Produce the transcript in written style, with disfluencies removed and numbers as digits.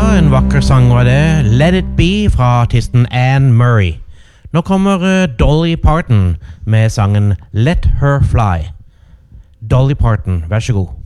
Ja, en vakker sang var det. Let It Be fra artisten Anne Murray. Nå kommer Dolly Parton med sangen Let Her Fly. Dolly Parton, vær så god.